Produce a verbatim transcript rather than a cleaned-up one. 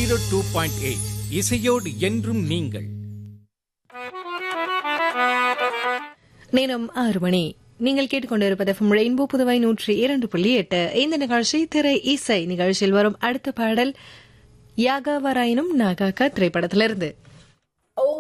Zero two point eight இசையோடு என்றும் நீங்கள். நேரம் ஆறு மணி. நீங்கள் கேட்டுக்கொண்டிருப்பது ரெயின்போ புதுவை நூற்றி இரண்டு புள்ளி எட்டு. இந்த நிகழ்ச்சி திரை இசை நிகழ்ச்சியில் வரும் அடுத்த பாடல் யாகாவராயினும் நாகாக்கா திரைப்படத்திலிருந்து.